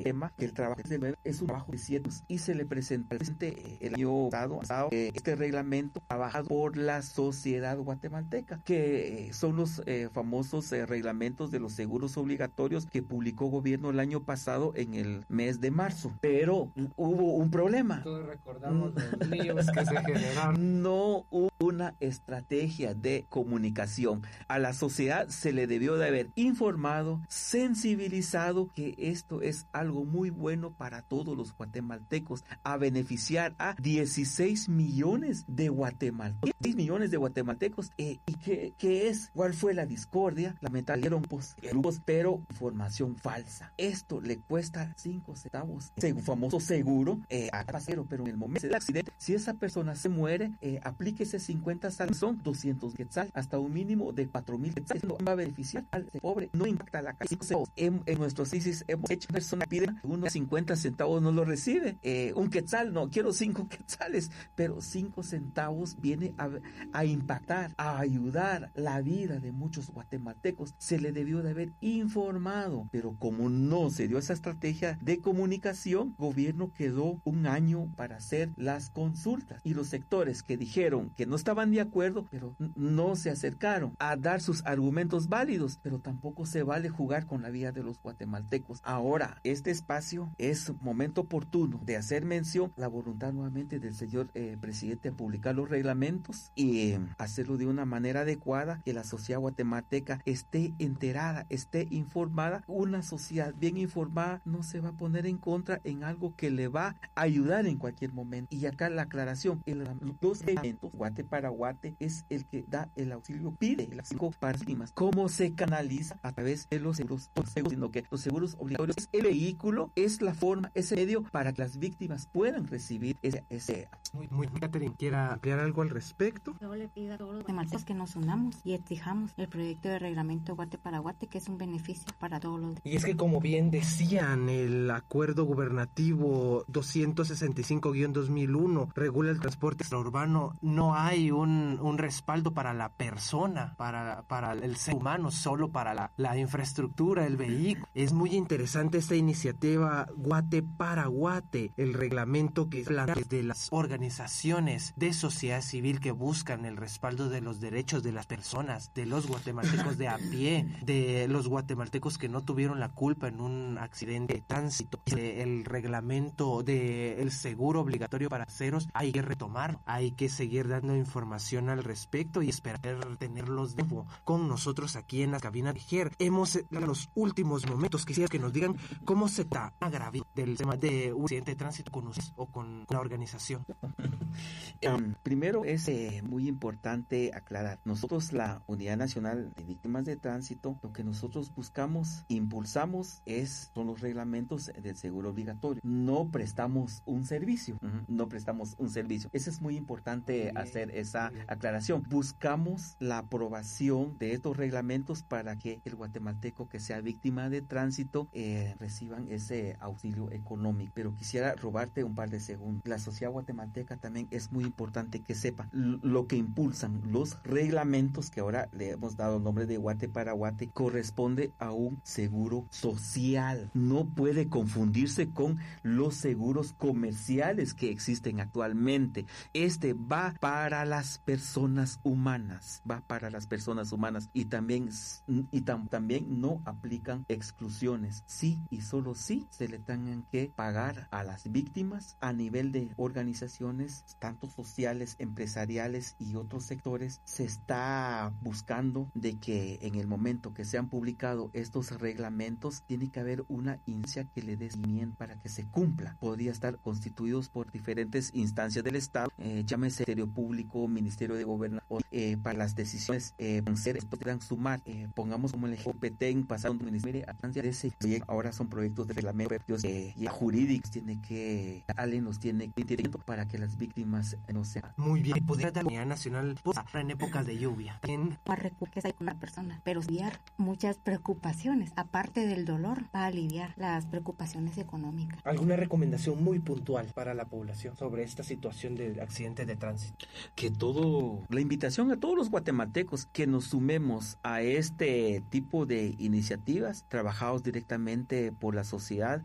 tema que el trabajo del 9 es un trabajo de 7 años y se le presentó el año pasado este reglamento trabajado por la sociedad guatemalteca, que son los famosos reglamentos de los seguros obligatorios que publicó gobierno el año pasado en el mes de marzo. Pero hubo un problema. Todos recordamos los líos que se generaron. No hubo una estrategia de comunicación. A la sociedad se le debió de haber informado, sensibilizado que esto es algo muy bueno para todos los guatemaltecos, a beneficiar a 16 millones de guatemaltecos. 16 millones de guatemaltecos. ¿Y qué es? ¿Cuál fue la discordia? Lamentablemente grupos, pero información falsa. Esto le cuesta 5 centavos. Un famoso seguro a pasero, pero en el momento del accidente, si esa persona se muere, aplíquese 50 sal, son 200 quetzal, hasta un mínimo de 4,000 quetzales. No va a beneficiar al pobre, no impacta la casa. En nuestros ISIS hemos hecho persona pide unos 50 centavos, no lo recibe. Un quetzal, no, quiero 5 quetzales, pero 5 centavos viene a impactar, a ayudar la vida de muchos guatemaltecos. Se le debió de haber informado, pero como no se dio esa estrategia de comunicación, el gobierno quedó un año para hacer las consultas y los sectores que dijeron que no estaban de acuerdo, pero no se acercaron a dar sus argumentos válidos, pero tampoco se vale jugar con la vida de los guatemaltecos. Ahora, este espacio es momento oportuno de hacer mención la voluntad nuevamente del señor presidente a publicar los reglamentos y hacerlo de una manera adecuada, que la sociedad guatemalteca esté enterada, esté informada. Una sociedad bien informada no se va a poner en contra en algo que le va a ayudar en cualquier momento. Y acá la aclaración, los reglamentos, Guate para Guate es el que da el auxilio, pide el auxilio para las víctimas. ¿Cómo se canaliza? A través de los seguros, sino que los seguros obligatorios es el vehículo, es la forma, ese medio para que las víctimas puedan recibir ese. Muy, Catherine, ¿quiera ampliar algo al respecto? Yo le pido a todos los guatemaltecos que nos unamos y exijamos el proyecto de reglamento Guate para Guate, que es un beneficio para todos los. Y es que, como bien decían, el acuerdo gubernativo 265-2001 regula el transporte extraurbano. No hay un respaldo para la persona, para el ser humano, solo para la infraestructura, el vehículo. Es muy interesante esta iniciativa Guate para Guate, el reglamento que plantea de las organizaciones de sociedad civil que buscan el respaldo de los derechos de las personas, de los guatemaltecos de a pie, de los guatemaltecos que no tuvieron la culpa en un accidente de tránsito. El reglamento del seguro obligatorio para aceros hay que retomarlo, hay que seguir dando información al respecto y esperar tenerlos de nuevo con nosotros aquí en la cabina de GER. Hemos en los últimos momentos quisiera que nos digan cómo se está agravando del tema de un accidente de tránsito con ustedes o con la organización. Primero es muy importante aclarar, nosotros la Unidad Nacional de Víctimas de Tránsito, lo que nosotros buscamos, impulsamos son los reglamentos del seguro obligatorio. No prestamos un servicio, Eso es muy importante hacer esa aclaración. Buscamos la aprobación de estos reglamentos para que el guatemalteco que sea víctima de tránsito reciban ese auxilio económico. Pero quisiera robarte un par de segundos. La sociedad guatemalteca también es muy importante que sepa lo que impulsan los reglamentos, que ahora le hemos dado el nombre de Guate para Guate, corresponde a un seguro social. No puede confundirse con los seguros comerciales que existen actualmente. Este va para las personas humanas, y también no aplican exclusiones. Sí y solo sí se le tengan que pagar a las víctimas a nivel de organizaciones, tanto sociales, empresariales y otros sectores. Se está buscando de que en el momento que se han publicado estos reglamentos, tiene que haber una instancia que le dé seguimiento para que se cumpla. Podría estar constituidos por diferentes instancias del Estado, llámese Ministerio Público, Ministerio de Gobernación, para las decisiones podrán sumar, pongamos como el ejemplo Petén, pasaron de Ministerio a instancia de ese proyecto. Ahora son proyectos de reglamento jurídicos, los tiene que para que las víctimas no sean. Muy bien, podría dar la Unidad Nacional en épocas de lluvia. Que hay con una persona, pero aliviar muchas preocupaciones, aparte del dolor, va a aliviar las preocupaciones económicas. ¿Alguna recomendación muy puntual para la población sobre esta situación del accidente de tránsito? La invitación a todos los guatemaltecos que nos sumemos a este tipo de iniciativas trabajados directamente por la sociedad, principalmente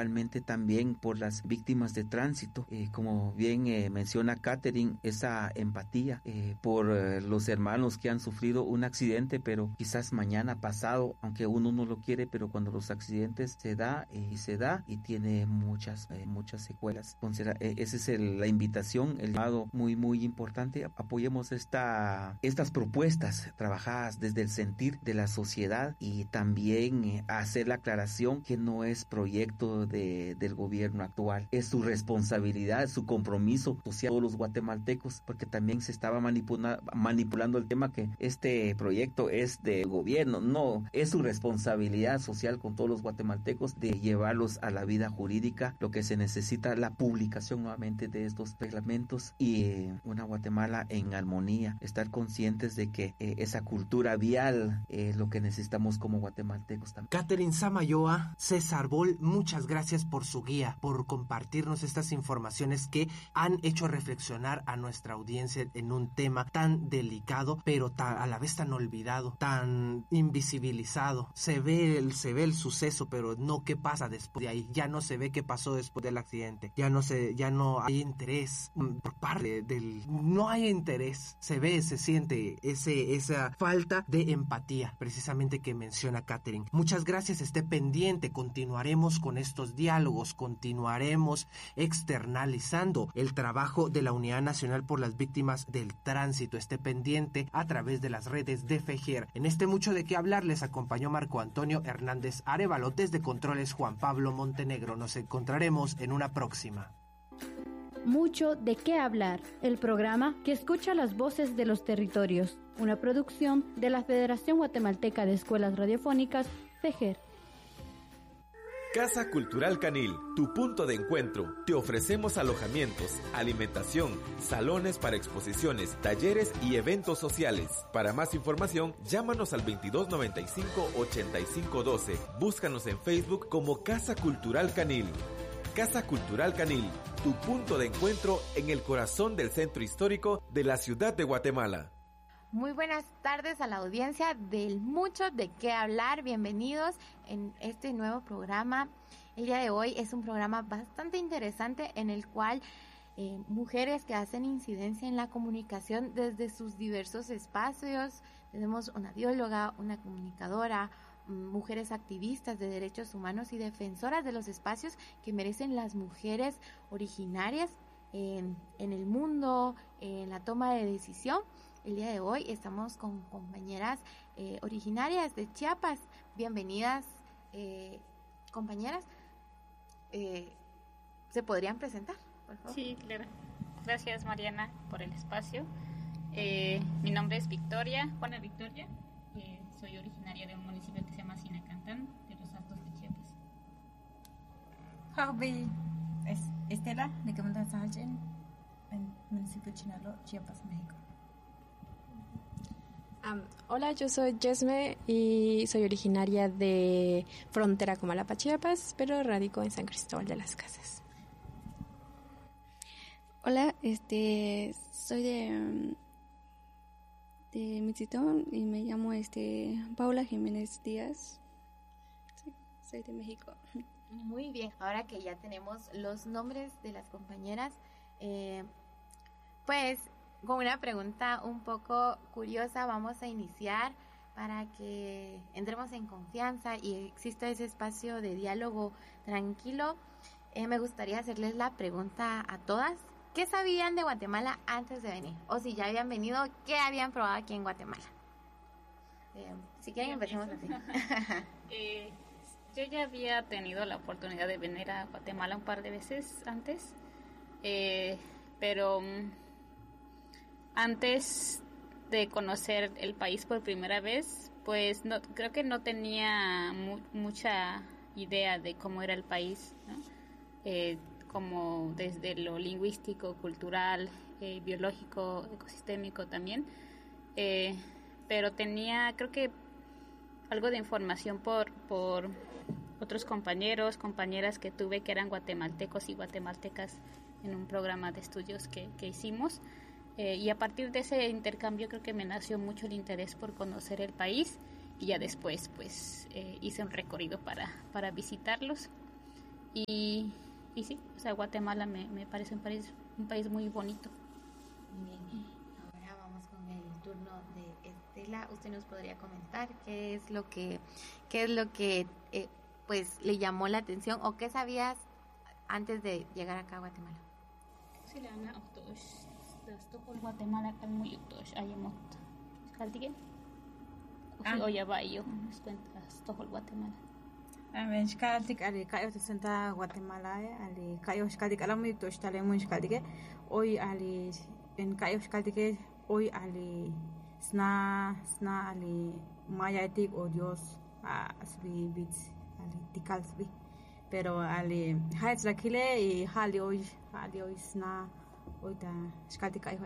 principalmente también por las víctimas de tránsito, como bien menciona Catherine, esa empatía por los hermanos que han sufrido un accidente, pero quizás mañana, pasado, aunque uno no lo quiere, pero cuando los accidentes se da y tiene muchas secuelas. Entonces, esa es la invitación, el llamado muy importante. Apoyemos estas propuestas trabajadas desde el sentir de la sociedad y también hacer la aclaración que no es proyecto del gobierno actual, es su responsabilidad, su compromiso social de todos los guatemaltecos, porque también se estaba manipulando el tema que este proyecto es del gobierno. No, es su responsabilidad social con todos los guatemaltecos de llevarlos a la vida jurídica. Lo que se necesita, la publicación nuevamente de estos reglamentos y una Guatemala en armonía, estar conscientes de que esa cultura vial es lo que necesitamos como guatemaltecos también. Catherine Samayoa, César Bol, muchas gracias por su guía, por compartirnos estas informaciones que han hecho reflexionar a nuestra audiencia en un tema tan delicado, pero a la vez tan olvidado, tan invisibilizado. Se ve el suceso, pero no qué pasa después de ahí. Ya no se ve qué pasó después del accidente. Ya no hay interés por parte no hay interés. Se ve, se siente esa falta de empatía, precisamente que menciona Catherine. Muchas gracias, esté pendiente. Continuaremos con estos diálogos, continuaremos externalizando el trabajo de la Unidad Nacional por las Víctimas del Tránsito. Esté pendiente a través de las redes de FEJER. En este Mucho de qué hablar les acompañó Marco Antonio Hernández Arevalo, desde Controles Juan Pablo Montenegro. Nos encontraremos en una próxima. Mucho de qué hablar, el programa que escucha las voces de los territorios, una producción de la Federación Guatemalteca de Escuelas Radiofónicas, FEJER. Casa Cultural Canil, tu punto de encuentro. Te ofrecemos alojamientos, alimentación, salones para exposiciones, talleres y eventos sociales. Para más información, llámanos al 2295-8512. Búscanos en Facebook como Casa Cultural Canil. Casa Cultural Canil, tu punto de encuentro en el corazón del centro histórico de la ciudad de Guatemala. Muy buenas tardes a la audiencia del Mucho de qué hablar. Bienvenidos en este nuevo programa. El día de hoy es un programa bastante interesante en el cual mujeres que hacen incidencia en la comunicación desde sus diversos espacios. Tenemos una bióloga, una comunicadora, mujeres activistas de derechos humanos y defensoras de los espacios que merecen las mujeres originarias en el mundo, en la toma de decisión. El día de hoy estamos con compañeras originarias de Chiapas. Bienvenidas, compañeras. ¿Se podrían presentar, por favor? Sí, claro. Gracias, Mariana, por el espacio. Mi nombre es Juana Victoria. Soy originaria de un municipio que se llama Sinacantán, de los Altos de Chiapas. Hobby es Estela, de Camantan Sajen, en el municipio de Chinalo, Chiapas, México. Hola, yo soy Yesme y soy originaria de Frontera Comalapa, Chiapas, pero radico en San Cristóbal de las Casas. Hola, soy de Mixitón y me llamo Paula Jiménez Díaz. Sí, soy de México. Muy bien, ahora que ya tenemos los nombres de las compañeras, pues con una pregunta un poco curiosa vamos a iniciar para que entremos en confianza y exista ese espacio de diálogo tranquilo. Me gustaría hacerles la pregunta a todas. ¿Qué sabían de Guatemala antes de venir? O si ya habían venido, ¿qué habían probado aquí en Guatemala? Si quieren, empecemos así. Yo ya había tenido la oportunidad de venir a Guatemala un par de veces antes, pero antes de conocer el país por primera vez, pues creo que no tenía mucha idea de cómo era el país, ¿no? Como desde lo lingüístico, cultural, biológico, ecosistémico también, pero tenía, creo que, algo de información por otros compañeros, compañeras que tuve que eran guatemaltecos y guatemaltecas en un programa de estudios que hicimos. Y a partir de ese intercambio creo que me nació mucho el interés por conocer el país y ya después pues hice un recorrido para visitarlos Y sí, o sea, Guatemala me parece un país muy bonito. Bien, ahora vamos con el turno de Estela. Usted nos podría comentar qué es lo que pues le llamó la atención o qué sabías antes de llegar acá a Guatemala. Guatemala muy Guatemala. Shkaltik ali kayo senta Guatemala ali kayo shkaltik ala muy to shtale muy shkaltik hoy ali en kayo shkaltik hoy ali sna ali mayatik o Dios asbi bit ali tikalsbi pero ali haits la kile y hali hoy sna hoy ta shkaltik kayo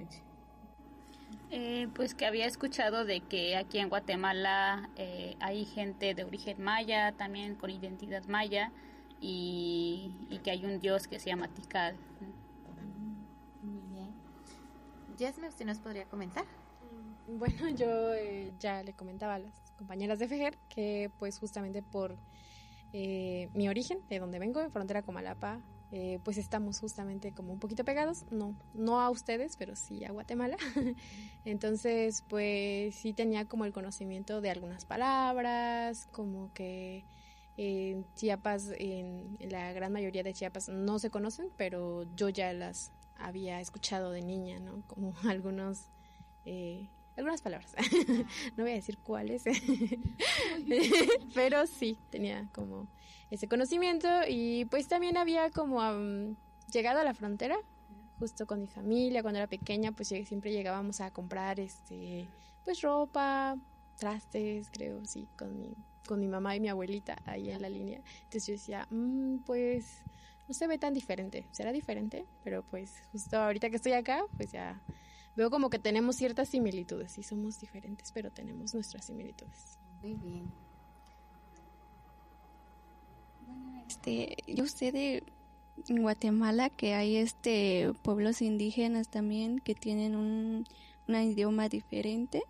pues que había escuchado de que aquí en Guatemala hay gente de origen maya, también con identidad maya, y que hay un dios que se llama Tikal. Muy bien. Yesme, ¿usted nos podría comentar? Bueno, yo ya le comentaba a las compañeras de FEGER que pues justamente por mi origen, de donde vengo, en frontera Comalapa, pues estamos justamente como un poquito pegados, no a ustedes, pero sí a Guatemala. Entonces, pues sí tenía como el conocimiento de algunas palabras, como que en Chiapas, en la gran mayoría de Chiapas no se conocen, pero yo ya las había escuchado de niña, ¿no? Como algunas palabras. No voy a decir cuáles, pero sí tenía como ese conocimiento. Y pues también había como llegado a la frontera justo con mi familia cuando era pequeña, pues siempre llegábamos a comprar pues ropa, trastes, creo, sí, con mi mamá y mi abuelita ahí en la línea. Entonces yo decía, pues no se ve tan diferente, será diferente, pero pues justo ahorita que estoy acá, pues ya veo como que tenemos ciertas similitudes, sí somos diferentes, pero tenemos nuestras similitudes. Muy bien. Yo sé de Guatemala que hay pueblos indígenas también que tienen un idioma diferente,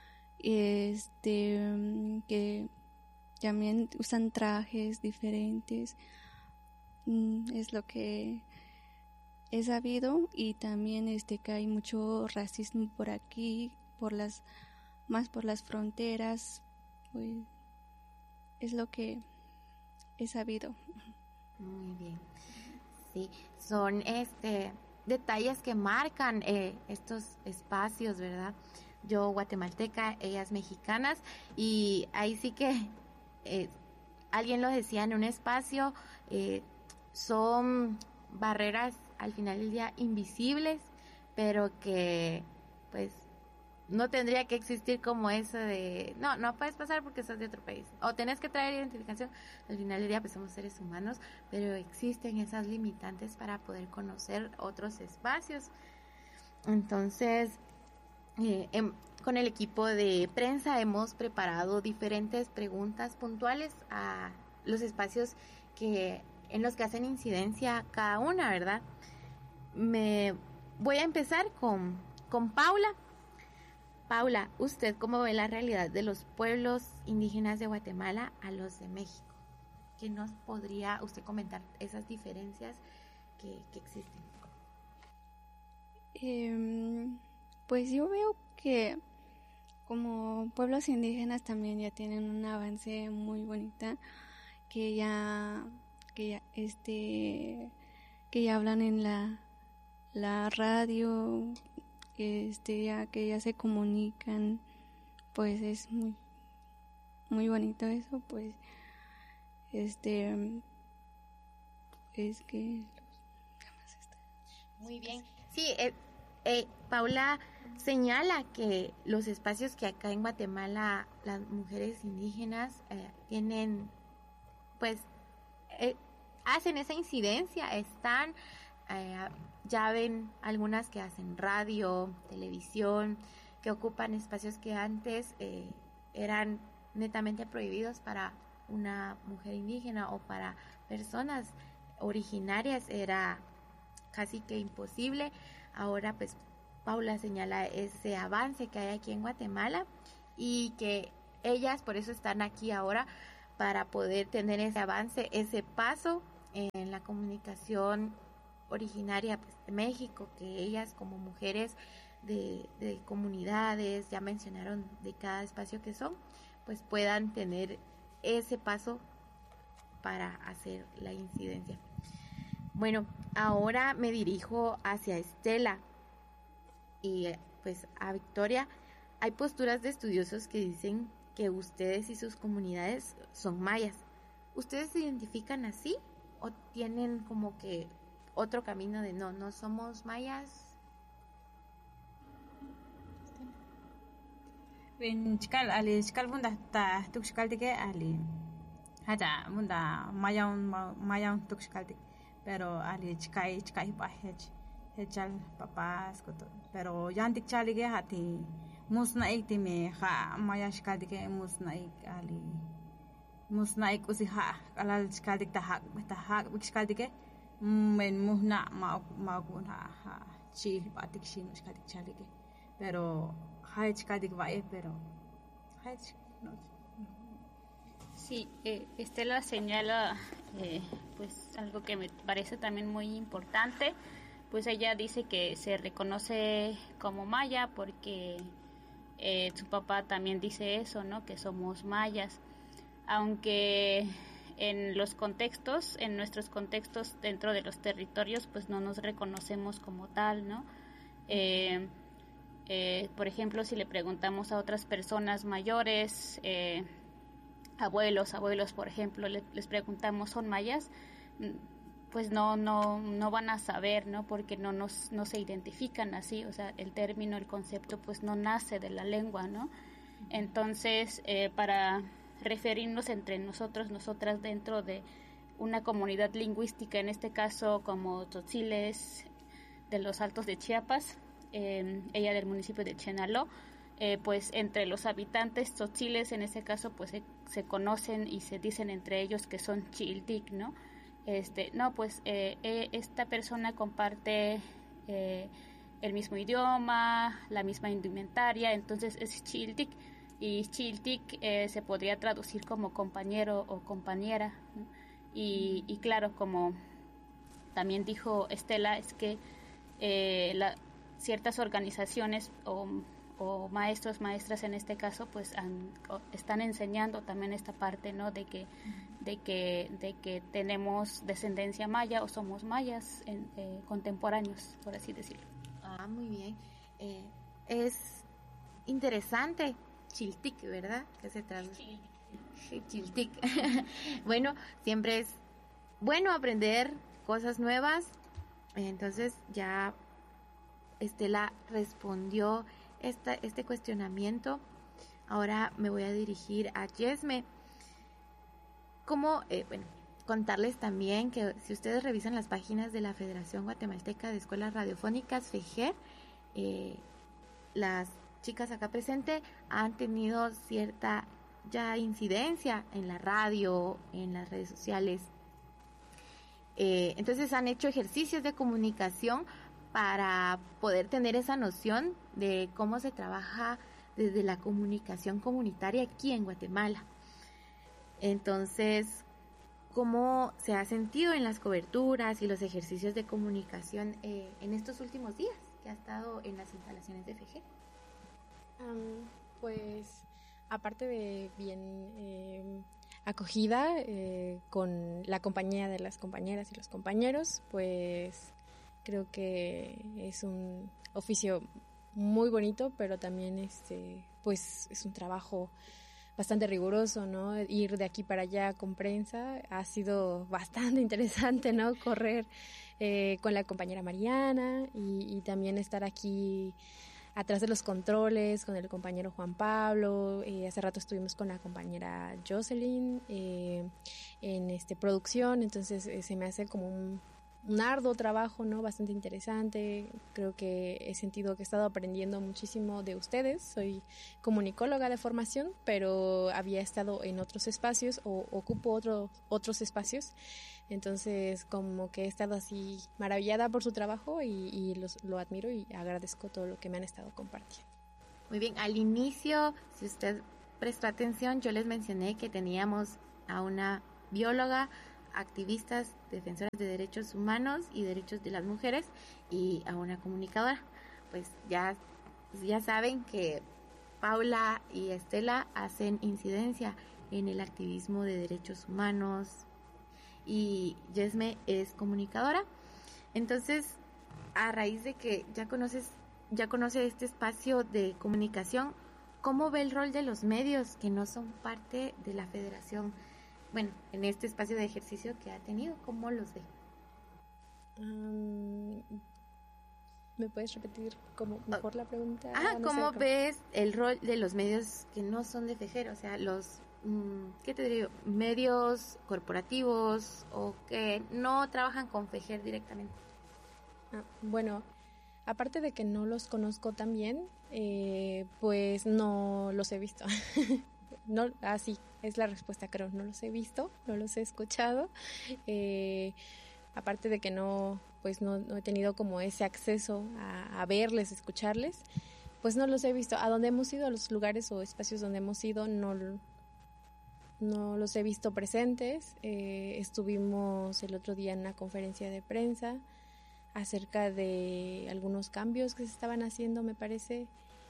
que también usan trajes diferentes, es lo que he sabido. Y también que hay mucho racismo por aquí, más por las fronteras, pues es lo que he sabido. Muy bien. Sí, son detalles que marcan estos espacios, ¿verdad? Yo guatemalteca, ellas mexicanas, y ahí sí que alguien lo decía en un espacio, son barreras al final del día invisibles, pero que pues no tendría que existir como eso de no puedes pasar porque sos de otro país o tenés que traer identificación. Al final del día pues somos seres humanos, pero existen esas limitantes para poder conocer otros espacios. Entonces con el equipo de prensa hemos preparado diferentes preguntas puntuales a los espacios en los que hacen incidencia cada una, ¿verdad? Me voy a empezar con Paula. Paula, ¿usted cómo ve la realidad de los pueblos indígenas de Guatemala a los de México? ¿Qué nos podría usted comentar esas diferencias que existen? Pues yo veo que como pueblos indígenas también ya tienen un avance muy bonita, que ya hablan en la radio, que ya se comunican, pues es muy muy bonito eso, pues es que muy bien. Sí, Paula señala que los espacios que acá en Guatemala las mujeres indígenas tienen, pues hacen esa incidencia, están, ya ven algunas que hacen radio, televisión, que ocupan espacios que antes eran netamente prohibidos para una mujer indígena o para personas originarias, era casi que imposible. Ahora pues Paula señala ese avance que hay aquí en Guatemala y que ellas por eso están aquí ahora, para poder tener ese avance, ese paso en la comunicación originaria pues, de México, que ellas como mujeres de comunidades, ya mencionaron de cada espacio que son, pues puedan tener ese paso para hacer la incidencia. Bueno, ahora me dirijo hacia Estela y pues a Victoria. Hay posturas de estudiosos que dicen que ustedes y sus comunidades son mayas. ¿Ustedes se identifican así o tienen como que otro camino de no somos mayas? Chikal bunda ta tuxcaltique ali haja bunda mayaun tuxcaltique pero ali chkai pa hechal papás pero yantik chalige hati musnaik time ha maya chicaltique musnaik ali musnaik usi ha alal chicaltique ta ha chicaltique men muhna magun ha chi patik shin chicaltique chalige pero pero sí, Estela señala pues algo que me parece también muy importante. Pues ella dice que se reconoce como maya porque su papá también dice eso, ¿no? Que somos mayas, aunque en los contextos, en nuestros contextos dentro de los territorios, pues no nos reconocemos como tal, ¿no? Por ejemplo, si le preguntamos a otras personas mayores, abuelos, por ejemplo, les preguntamos, ¿son mayas? Pues no van a saber, ¿no? Porque no se identifican así, o sea, el término, el concepto, pues no nace de la lengua, ¿no? Entonces, para referirnos entre nosotros, nosotras dentro de una comunidad lingüística, en este caso como tzotziles de los Altos de Chiapas, ella del municipio de Chenaló, pues entre los habitantes tzotziles en este caso pues se conocen y se dicen entre ellos que son chiltic, ¿no? Esta persona comparte el mismo idioma, la misma indumentaria, entonces es chiltic, y chiltic se podría traducir como compañero o compañera, ¿no? Y claro, como también dijo Estela, es que ciertas organizaciones o maestros, maestras en este caso, pues están enseñando también esta parte, ¿no? De que tenemos descendencia maya o somos mayas contemporáneos, por así decirlo. Ah, muy bien. Es interesante, chiltic, ¿verdad? Que se traduce. Chiltic. Bueno, siempre es bueno aprender cosas nuevas. Entonces ya Estela respondió este cuestionamiento. Ahora me voy a dirigir a Yesme. Contarles también que si ustedes revisan las páginas de la Federación Guatemalteca de Escuelas Radiofónicas, FEGER, las chicas acá presentes han tenido cierta ya incidencia en la radio, en las redes sociales. Entonces han hecho ejercicios de comunicación para poder tener esa noción de cómo se trabaja desde la comunicación comunitaria aquí en Guatemala. Entonces, ¿cómo se ha sentido en las coberturas y los ejercicios de comunicación en estos últimos días que ha estado en las instalaciones de FG? Pues, aparte de bien acogida con la compañía de las compañeras y los compañeros, pues creo que es un oficio muy bonito, pero también pues es un trabajo bastante riguroso, ¿no? Ir de aquí para allá con prensa ha sido bastante interesante, ¿no? Correr con la compañera Mariana y también estar aquí atrás de los controles con el compañero Juan Pablo. Hace rato estuvimos con la compañera Jocelyn en producción, entonces se me hace como un arduo trabajo, ¿no? Bastante interesante. Creo que he sentido que he estado aprendiendo muchísimo de ustedes. Soy comunicóloga de formación, pero había estado en otros espacios o ocupo otros espacios. Entonces, como que he estado así maravillada por su trabajo y lo admiro y agradezco todo lo que me han estado compartiendo. Muy bien, al inicio, si usted prestó atención, yo les mencioné que teníamos a una bióloga, activistas, defensoras de derechos humanos y derechos de las mujeres, y a una comunicadora. Pues ya saben que Paula y Estela hacen incidencia en el activismo de derechos humanos y Yesme es comunicadora. Entonces, a raíz de que ya conoce este espacio de comunicación, ¿cómo ve el rol de los medios que no son parte de la federación? Bueno, en este espacio de ejercicio que ha tenido, ¿cómo los ve? ¿Me puedes repetir mejor la pregunta? ¿Cómo ves el rol de los medios que no son de FEJER? O sea, los, ¿qué te digo? Medios corporativos o que no trabajan con FEJER directamente. Bueno, aparte de que no los conozco tan bien, pues no los he visto. No, sí, es la respuesta, creo. No los he visto, no los he escuchado. Aparte de que no he tenido como ese acceso a verles, escucharles, pues no los he visto. A donde hemos ido, a los lugares o espacios donde hemos ido, no los he visto presentes. Estuvimos el otro día en una conferencia de prensa acerca de algunos cambios que se estaban haciendo, me parece,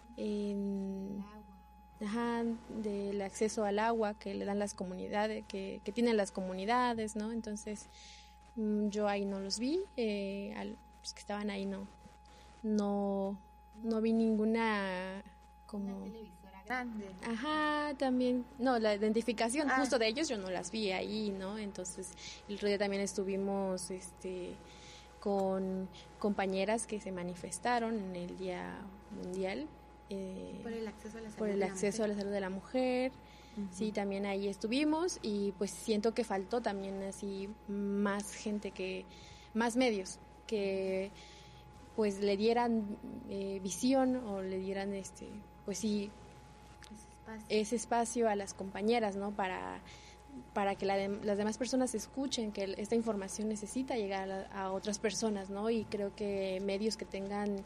del acceso al agua que le dan las comunidades, que tienen las comunidades, ¿no? Entonces, yo ahí no los vi, los que estaban ahí no vi ninguna como una televisora grande. También, no, la identificación justo de ellos yo no las vi ahí, ¿no? Entonces, el otro día también estuvimos con compañeras que se manifestaron en el Día Mundial por el acceso a la salud, a la salud de la mujer. Uh-huh. Sí, también ahí estuvimos y pues siento que faltó también así más gente, más medios que pues le dieran visión o le dieran pues sí ese espacio a las compañeras, ¿no? Para que las demás personas escuchen que esta información necesita llegar a otras personas, ¿no? Y creo que medios que tengan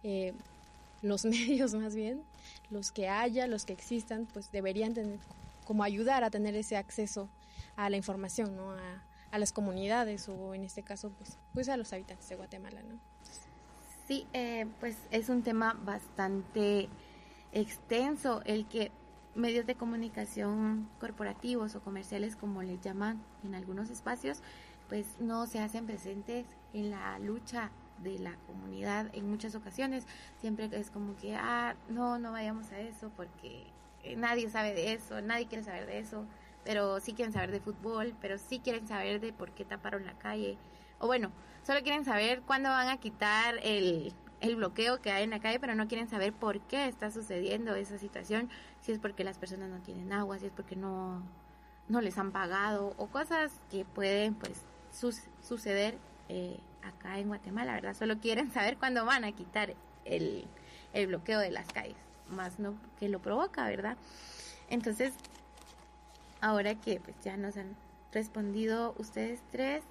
los medios más bien, los que existan, pues deberían tener, como ayudar a tener ese acceso a la información, ¿no? A las comunidades o en este caso, pues a los habitantes de Guatemala, ¿no? Sí, pues es un tema bastante extenso el que medios de comunicación corporativos o comerciales, como les llaman en algunos espacios, pues no se hacen presentes en la lucha de la comunidad en muchas ocasiones. Siempre es como que, no vayamos a eso porque nadie sabe de eso, nadie quiere saber de eso, pero sí quieren saber de fútbol, pero sí quieren saber de por qué taparon la calle, o bueno, solo quieren saber cuándo van a quitar el bloqueo que hay en la calle, pero no quieren saber por qué está sucediendo esa situación, si es porque las personas no tienen agua, si es porque no les han pagado, o cosas que pueden pues suceder acá en Guatemala, ¿verdad? Solo quieren saber cuándo van a quitar el bloqueo de las calles, más no que lo provoca, ¿verdad? Entonces, ahora que pues ya nos han respondido ustedes tres,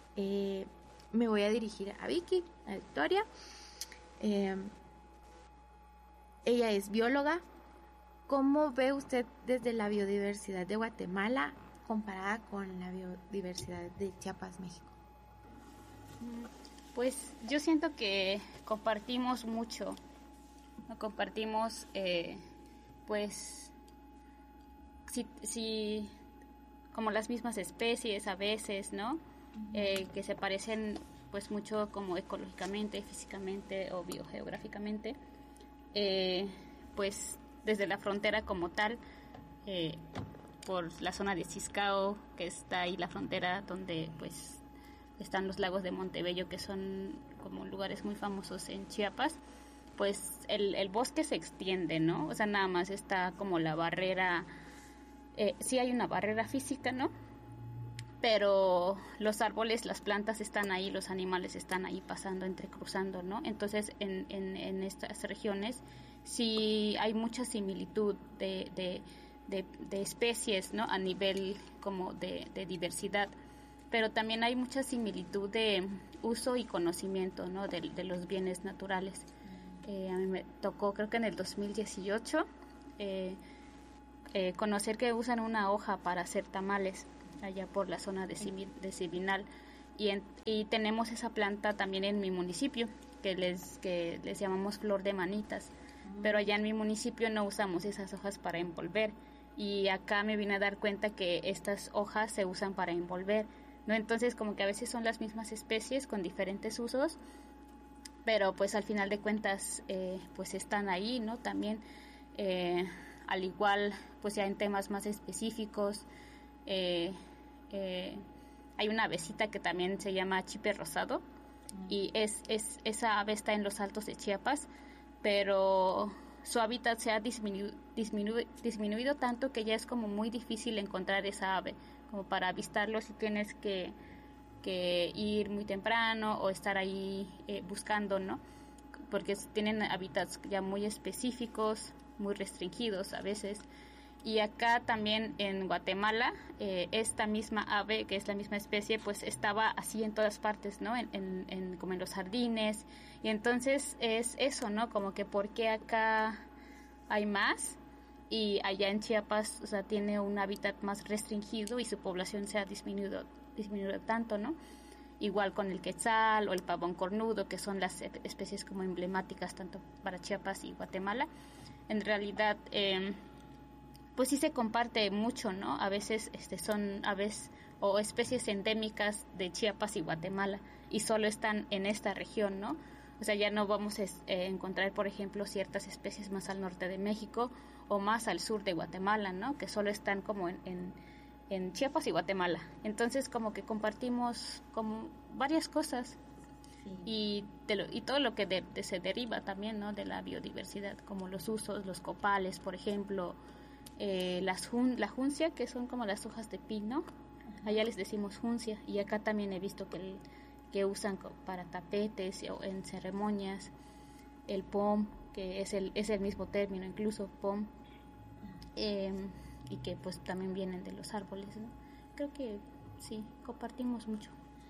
me voy a dirigir a Vicky, a Victoria. Ella es bióloga. ¿Cómo ve usted desde la biodiversidad de Guatemala comparada con la biodiversidad de Chiapas, México? Pues yo siento que compartimos mucho, compartimos pues sí, como las mismas especies a veces, ¿no? Que se parecen pues mucho como ecológicamente, físicamente o biogeográficamente, pues desde la frontera como tal, por la zona de Ciscao, que está ahí la frontera donde pues están los lagos de Montebello, que son como lugares muy famosos en Chiapas, pues el bosque se extiende, ¿no? O sea, nada más está como la barrera, sí hay una barrera física, ¿no? Pero los árboles, las plantas están ahí, los animales están ahí pasando, entrecruzando, ¿no? Entonces, en estas regiones sí hay mucha similitud de especies, ¿no? A nivel como de diversidad, pero también hay mucha similitud de uso y conocimiento, ¿no? De los bienes naturales. A mí me tocó, creo que en el 2018, conocer que usan una hoja para hacer tamales allá por la zona de Cibinal. Y tenemos esa planta también en mi municipio, que les llamamos flor de manitas. Pero allá en mi municipio no usamos esas hojas para envolver. Y acá me vine a dar cuenta que estas hojas se usan para envolver, ¿no? Entonces como que a veces son las mismas especies con diferentes usos, pero pues al final de cuentas pues están ahí, ¿no? También al igual pues ya en temas más específicos hay una avecita que también se llama chipe rosado y esa ave está en los altos de Chiapas, pero su hábitat se ha disminuido tanto que ya es como muy difícil encontrar esa ave. Como para avistarlo si tienes que ir muy temprano o estar ahí buscando, ¿no? Porque tienen hábitats ya muy específicos, muy restringidos a veces. Y acá también en Guatemala, esta misma ave, que es la misma especie, pues estaba así en todas partes, ¿no? Como en los jardines. Y entonces es eso, ¿no? Como que ¿por qué acá hay más? Y allá en Chiapas, o sea, tiene un hábitat más restringido y su población se ha disminuido tanto, ¿no? Igual con el quetzal o el pavón cornudo, que son las especies como emblemáticas tanto para Chiapas y Guatemala. En realidad, pues sí se comparte mucho, ¿no? A veces son aves o especies endémicas de Chiapas y Guatemala y solo están en esta región, ¿no? O sea, ya no vamos a encontrar, por ejemplo, ciertas especies más al norte de México o más al sur de Guatemala, ¿no? Que solo están como en Chiapas y Guatemala. Entonces, como que compartimos como varias cosas. Sí. Y todo lo que se deriva también, ¿no? De la biodiversidad, como los usos, los copales, por ejemplo, la juncia, que son como las hojas de pino. Allá les decimos juncia, y acá también he visto que usan para tapetes o en ceremonias. El pom, que es el mismo término, incluso pom, y que pues también vienen de los árboles, ¿no? Creo que sí, compartimos mucho.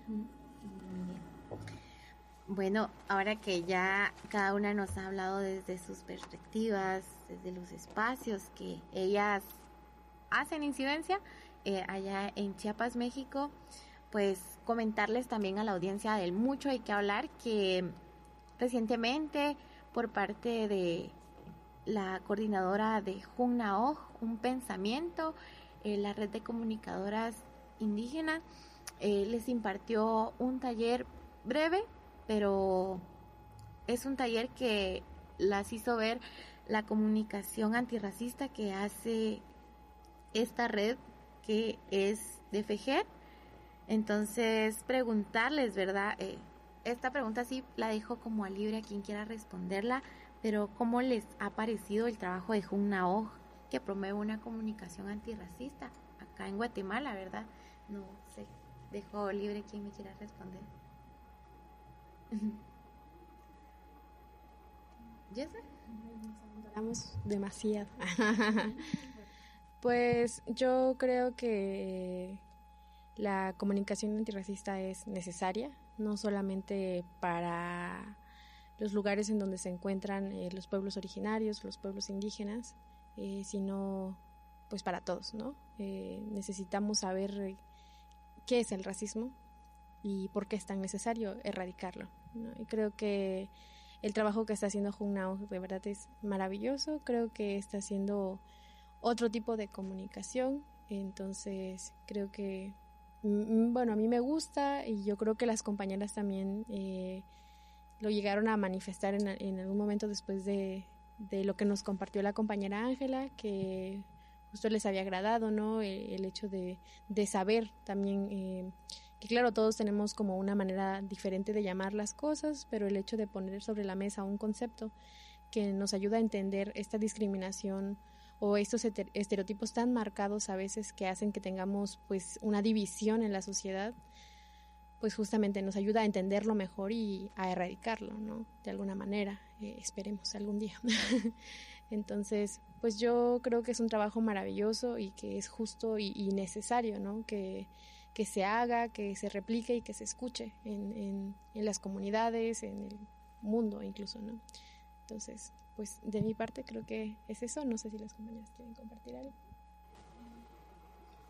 Bueno, ahora que ya cada una nos ha hablado desde sus perspectivas, desde los espacios que ellas hacen incidencia allá en Chiapas, México, pues comentarles también a la audiencia del mucho hay que hablar que recientemente por parte de la coordinadora de Junnaoj, Un Pensamiento, la red de comunicadoras indígenas, les impartió un taller breve, pero es un taller que las hizo ver la comunicación antirracista que hace esta red que es de FEJER. Entonces, preguntarles, ¿verdad? Esta pregunta sí la dejo como a libre a quien quiera responderla, pero ¿cómo les ha parecido el trabajo de Junnaoj, que promueve una comunicación antirracista acá en Guatemala, ¿verdad? No sé, dejo libre quien me quiera responder. ¿Ya sé? Hablamos demasiado. Pues yo creo que la comunicación antirracista es necesaria, no solamente para los lugares en donde se encuentran los pueblos originarios, los pueblos indígenas, sino pues para todos, ¿no? Necesitamos saber qué es el racismo y por qué es tan necesario erradicarlo, ¿no? Y creo que el trabajo que está haciendo Junnaoj de verdad es maravilloso. Creo que está haciendo otro tipo de comunicación, entonces creo que bueno, a mí me gusta y yo creo que las compañeras también lo llegaron a manifestar en algún momento después de lo que nos compartió la compañera Ángela, que justo les había agradado, ¿no? El hecho de saber también que claro, todos tenemos como una manera diferente de llamar las cosas, pero el hecho de poner sobre la mesa un concepto que nos ayuda a entender esta discriminación o estos estereotipos tan marcados a veces que hacen que tengamos pues una división en la sociedad, pues justamente nos ayuda a entenderlo mejor y a erradicarlo, ¿no? De alguna manera, esperemos algún día. Entonces, pues yo creo que es un trabajo maravilloso y que es justo y necesario, ¿no? Que se haga, que se replique y que se escuche en las comunidades, en el mundo incluso, ¿no? Entonces, pues de mi parte creo que es eso. No sé si las compañeras quieren compartir algo.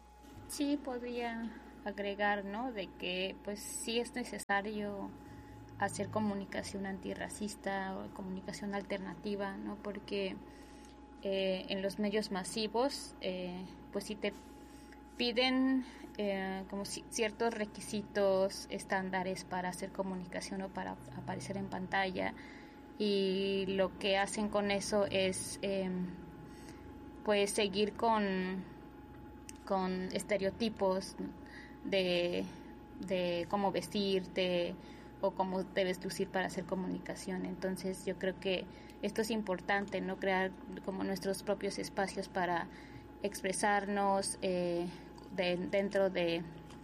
Sí, podría agregar, ¿no? De que pues sí es necesario hacer comunicación antirracista o comunicación alternativa, ¿no? Porque en los medios masivos pues sí te piden como ciertos requisitos, estándares para hacer comunicación o para aparecer en pantalla, y lo que hacen con eso es pues seguir con estereotipos de cómo vestirte o cómo debes lucir para hacer comunicación. Entonces yo creo que esto es importante, ¿no? Crear como nuestros propios espacios para expresarnos dentro de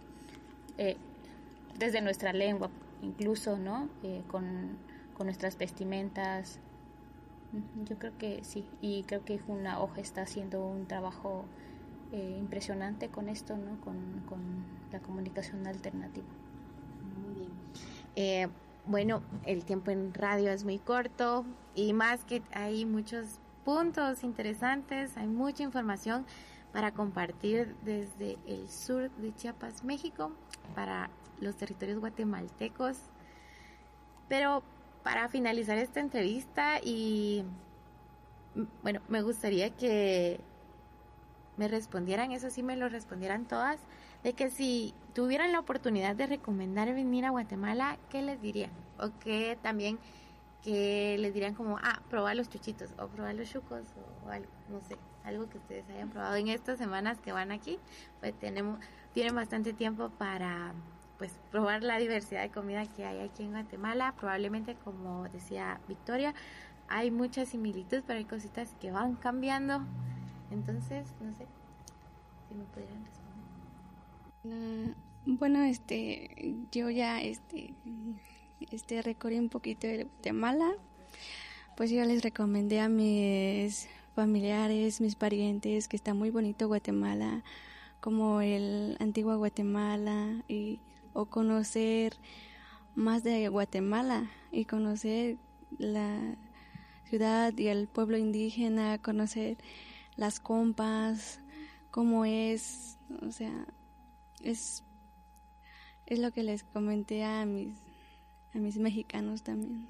desde nuestra lengua incluso, ¿no? Con nuestras vestimentas. Yo creo que sí, y creo que Juna Hoja está haciendo un trabajo impresionante con esto, ¿no? Con la comunicación alternativa. Muy bien. Bueno, el tiempo en radio es muy corto, y más que hay muchos puntos interesantes, hay mucha información para compartir desde el sur de Chiapas, México, para los territorios guatemaltecos. Pero para finalizar esta entrevista, y bueno, me gustaría que me respondieran, eso sí me lo respondieran todas, de que si tuvieran la oportunidad de recomendar venir a Guatemala, ¿qué les dirían? O que también, que les dirían como, probar los chuchitos, o probar los chucos, o algo, no sé, algo que ustedes hayan probado en estas semanas que van aquí. Pues tienen bastante tiempo para pues probar la diversidad de comida que hay aquí en Guatemala. Probablemente, como decía Victoria, hay mucha similitud, pero hay cositas que van cambiando. Entonces, no sé si me pudieran responder. Bueno, yo ya recorrí un poquito de Guatemala. Pues yo les recomendé a mis familiares, mis parientes, que está muy bonito Guatemala, como el antiguo Guatemala, o conocer más de Guatemala y conocer la ciudad y el pueblo indígena, conocer las compas, cómo es, o sea, es lo que les comenté a mis mexicanos también.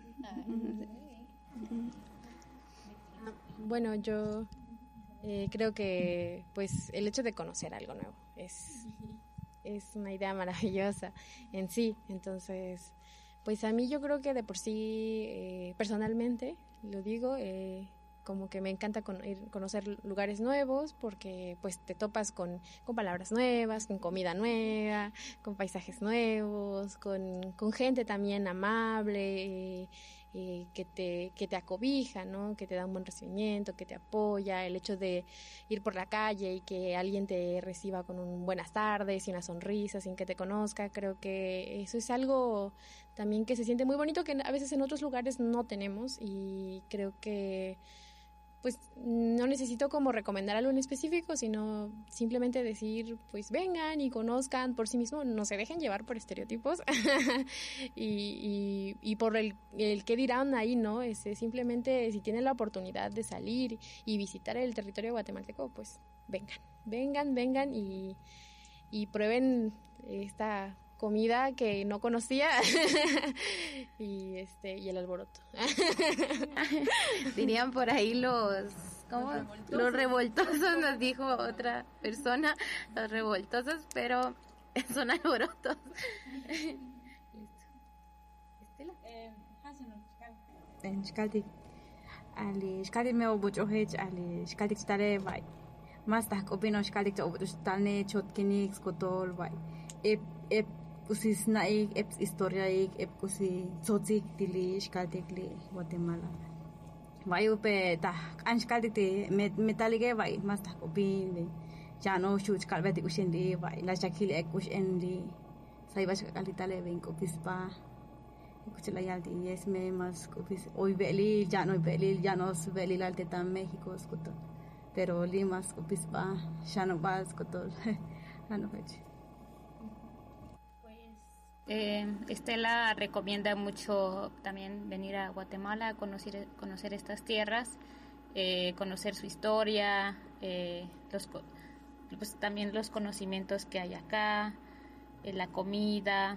Bueno, yo creo que pues el hecho de conocer algo nuevo es una idea maravillosa en sí. Entonces, pues a mí yo creo que de por sí, personalmente, lo digo, como que me encanta conocer lugares nuevos, porque pues te topas con palabras nuevas, con comida nueva, con paisajes nuevos, con gente también amable, que te acobija, ¿no? Que te da un buen recibimiento, que te apoya. El hecho de ir por la calle y que alguien te reciba con un buenas tardes y una sonrisa sin que te conozca, creo que eso es algo también que se siente muy bonito, que a veces en otros lugares no tenemos, y creo que pues no necesito como recomendar algo en específico, sino simplemente decir, pues vengan y conozcan por sí mismos, no se dejen llevar por estereotipos y por el qué dirán ahí, ¿no? Simplemente si tienen la oportunidad de salir y visitar el territorio guatemalteco, pues vengan y prueben esta comida que no conocía y el alboroto. Dirían por ahí los revoltosos, nos dijo otra persona, los revoltosos, pero son alborotos. Listo. Estela. Xcaltic ali xcaltic me obuchohech ali xcaltic stare vai. Mas tahkopino xcaltic obuchtalne chotkinik skotol vai. Ep kusis naik historia ik kusi tsotzik dili xcaltic li Guatemala. Vai upe anxcaltic te metalige vai mas tahkopin ya no shuch calveti ushendi vai la chakili ek ushendi saiba xcalitale ven kopispa kuchela yaldi yes me mas kopis hoy veli ya no veli la teta México skuto pero limas kopispa ya no vas kuto ano fechi. Estela recomienda mucho también venir a Guatemala, conocer estas tierras, conocer su historia, pues también los conocimientos que hay acá, la comida,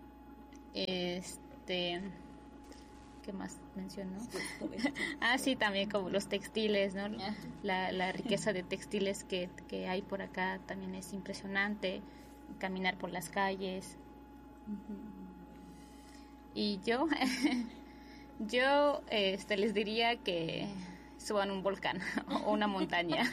¿qué más mencionó? Sí, también como los textiles, ¿no? La riqueza de textiles que hay por acá también es impresionante, caminar por las calles. Y yo les diría que suban un volcán o una montaña.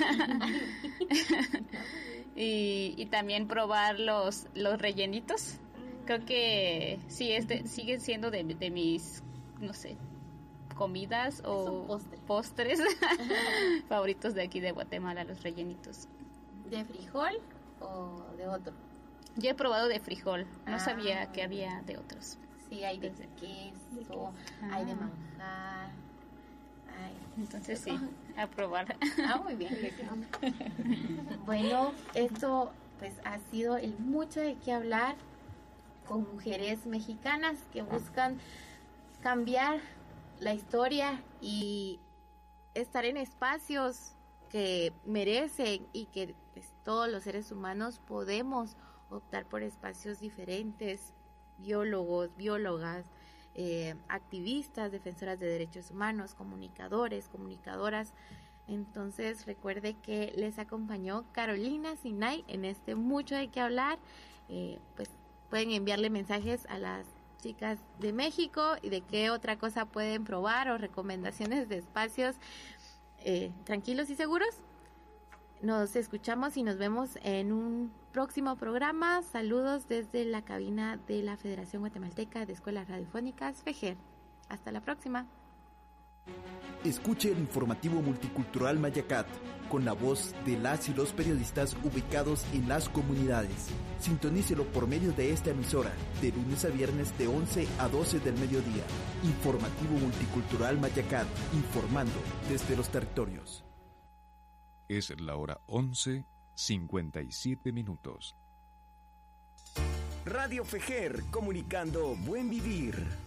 y también probar los rellenitos. Creo que sí, sigue siendo de mis, no sé, comidas o postres favoritos de aquí de Guatemala, los rellenitos. ¿De frijol o de otro? Yo he probado de frijol, no sabía que había de otros. Sí, hay de queso, hay de manjar. Entonces sí, a probar. Muy bien. Bueno, esto pues ha sido el mucho de qué hablar con mujeres mexicanas que buscan cambiar la historia y estar en espacios que merecen y que pues, todos los seres humanos podemos optar por espacios diferentes, biólogos, biólogas, activistas, defensoras de derechos humanos, comunicadores, comunicadoras. Entonces recuerde que les acompañó Carolina Sinay en este mucho de qué hablar. Pues pueden enviarle mensajes a las chicas de México y de qué otra cosa pueden probar o recomendaciones de espacios tranquilos y seguros. Nos escuchamos y nos vemos en un próximo programa. Saludos desde la cabina de la Federación Guatemalteca de Escuelas Radiofónicas, FEGER. Hasta la próxima. Escuche el informativo multicultural Mayacat, con la voz de las y los periodistas ubicados en las comunidades. Sintonícelo por medio de esta emisora, de lunes a viernes de 11 a 12 del mediodía. Informativo multicultural Mayacat, informando desde los territorios. Es la hora 11:57. Radio FEGER, comunicando buen vivir.